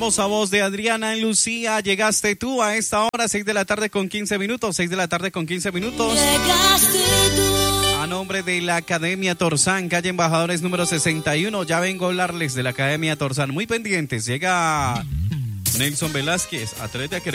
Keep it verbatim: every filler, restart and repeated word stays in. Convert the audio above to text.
hermosa voz de Adriana Lucía. Llegaste tú a esta hora, seis de la tarde con quince minutos, seis de la tarde con quince minutos. Llegaste tú. A nombre de la Academia Torzán, calle Embajadores número sesenta y uno, ya vengo a hablarles de la Academia Torzán. Muy pendientes, llega Nelson Velázquez, atleta que